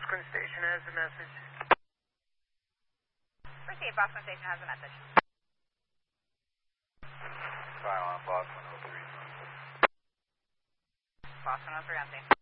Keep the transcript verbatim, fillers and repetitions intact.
Boston Station has a message. Received. Boston Station has a message. File on Boston oh three. Boston oh three on scene.